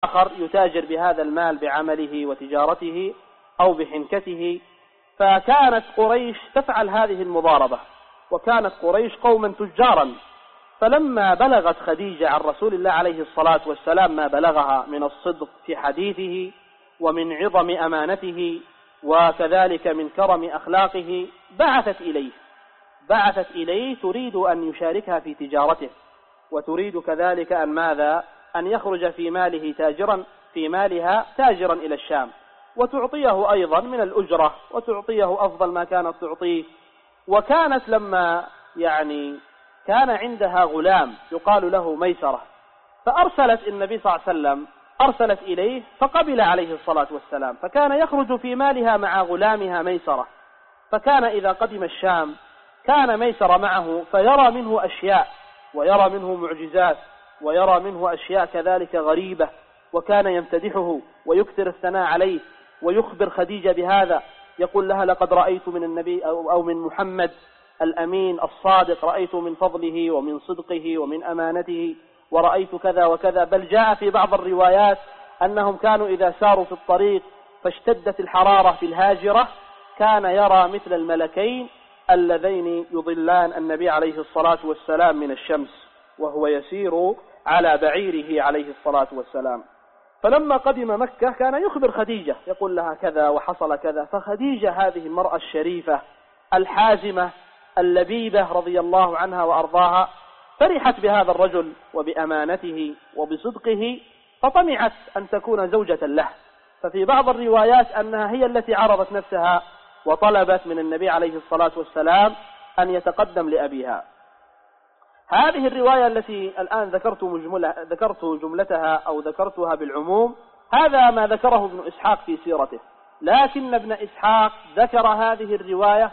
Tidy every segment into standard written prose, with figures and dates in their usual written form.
آخر يتاجر بهذا المال بعمله وتجارته أو بحنكته. فكانت قريش تفعل هذه المضاربة، وكانت قريش قوما تجارا. فلما بلغت خديجة عن رسول الله عليه الصلاة والسلام ما بلغها من الصدق في حديثه ومن عظم أمانته وكذلك من كرم أخلاقه، بعثت إليه تريد أن يشاركها في تجارته، وتريد كذلك أن ماذا؟ أن يخرج في مالها تاجرا إلى الشام، وتعطيه أيضا من الأجرة، وتعطيه أفضل ما كانت تعطيه. وكانت لما كان عندها غلام يقال له ميسرة، فأرسلت النبي صلى الله عليه وسلم أرسلت إليه فقبل عليه الصلاة والسلام، فكان يخرج في مالها مع غلامها ميسرة. فكان إذا قدم الشام كان ميسرة معه، فيرى منه أشياء، ويرى منه معجزات، ويرى منه أشياء كذلك غريبة، وكان يمتدحه ويكثر الثناء عليه، ويخبر خديجة بهذا، يقول لها: لقد رأيت من النبي أو من محمد الأمين الصادق، رأيت من فضله ومن صدقه ومن أمانته، ورأيت كذا وكذا. بل جاء في بعض الروايات أنهم كانوا إذا ساروا في الطريق فاشتدت الحرارة في الهاجرة، كان يرى مثل الملكين اللذين يضلان النبي عليه الصلاة والسلام من الشمس، وهو يسير على بعيره عليه الصلاة والسلام. فلما قدم مكة كان يخبر خديجة، يقول لها كذا وحصل كذا. فخديجة هذه المرأة الشريفة الحازمة اللبيبة رضي الله عنها وأرضاها فرحت بهذا الرجل وبأمانته وبصدقه، فطمعت أن تكون زوجة له. ففي بعض الروايات أنها هي التي عرضت نفسها وطلبت من النبي عليه الصلاة والسلام أن يتقدم لأبيها. هذه الرواية التي الآن ذكرت جملتها أو ذكرتها بالعموم، هذا ما ذكره ابن إسحاق في سيرته، لكن ابن إسحاق ذكر هذه الرواية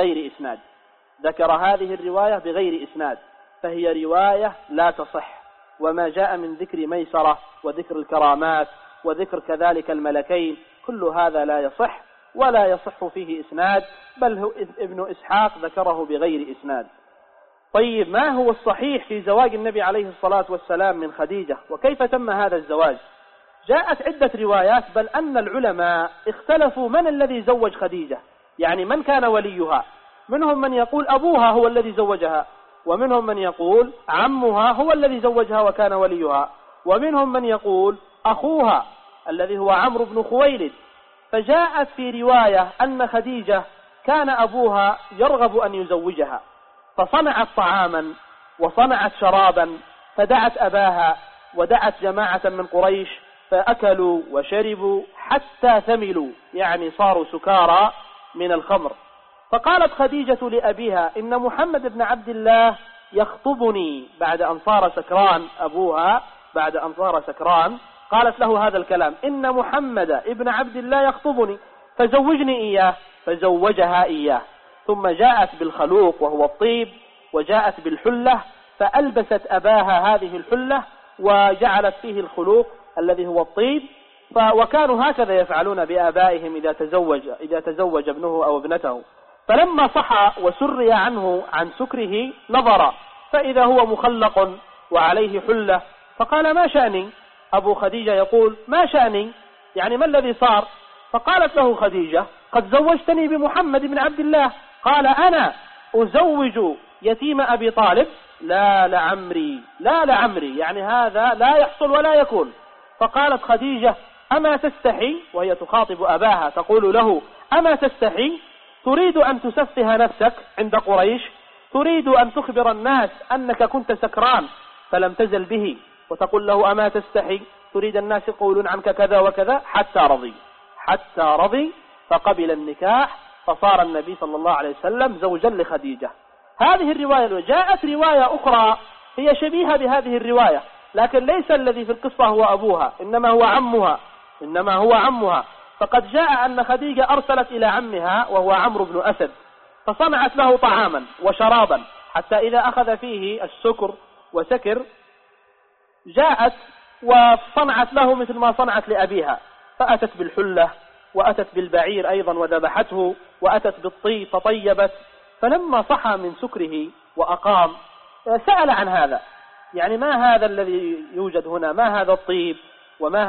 بغير إسناد، فهي رواية لا تصح. وما جاء من ذكر ميسرة وذكر الكرامات وذكر كذلك الملكين، كل هذا لا يصح ولا يصح فيه إسناد، بل ابن إسحاق ذكره بغير إسناد. طيب، ما هو الصحيح في زواج النبي عليه الصلاة والسلام من خديجة، وكيف تم هذا الزواج؟ جاءت عدة روايات، بل أن العلماء اختلفوا من الذي زوج خديجة، يعني من كان وليها. منهم من يقول أبوها هو الذي زوجها، ومنهم من يقول عمها هو الذي زوجها وكان وليها، ومنهم من يقول أخوها الذي هو عمرو بن خويلد. فجاءت في رواية أن خديجة كان أبوها يرغب أن يزوجها، فصنعت طعاما وصنعت شرابا، فدعت أباها ودعت جماعة من قريش، فأكلوا وشربوا حتى ثملوا، يعني صاروا سكارى من الخمر. فقالت خديجة لأبيها: إن محمد بن عبد الله يخطبني، بعد أن صار سكران أبوها، بعد أن صار سكران قالت له هذا الكلام: إن محمد ابن عبد الله يخطبني فزوجني إياه، فزوجها إياه. ثم جاءت بالخلوق وهو الطيب، وجاءت بالحلة فألبست أباها هذه الحلة وجعلت فيه الخلوق الذي هو الطيب. وكانوا هكذا يفعلون بآبائهم إذا تزوج ابنه أو ابنته. فلما صحى وسري عنه عن سكره نظر فإذا هو مخلق وعليه حلة، فقال: ما شأني؟ أبو خديجة يقول: ما شأني؟ يعني ما الذي صار؟ فقالت له خديجة: قد زوجتني بمحمد بن عبد الله. قال: أنا أزوج يتيم أبي طالب؟ لا لعمري، يعني هذا لا يحصل ولا يكون. فقالت خديجة: أما تستحي؟ وهي تخاطب أباها تقول له: أما تستحي؟ تريد أن تسفه نفسك عند قريش، تريد أن تخبر الناس أنك كنت سكران فلم تزل به، وتقول له: أما تستحي؟ تريد الناس يقولون عنك كذا وكذا، حتى رضي فقبل النكاح، فصار النبي صلى الله عليه وسلم زوجا لخديجة. هذه الرواية. جاءت رواية أخرى هي شبيهة بهذه الرواية، لكن ليس الذي في القصة هو أبوها، إنما هو عمها. فقد جاء أن خديجة أرسلت إلى عمها وهو عمرو بن أسد، فصنعت له طعاما وشرابا، حتى إذا أخذ فيه السكر وسكر جاءت وصنعت له مثل ما صنعت لأبيها، فأتت بالحلة وأتت بالبعير أيضا وذبحته، وأتت بالطيب فطيبت. فلما صحى من سكره وأقام سأل عن هذا، يعني ما هذا الذي يوجد هنا؟ ما هذا الطيب وما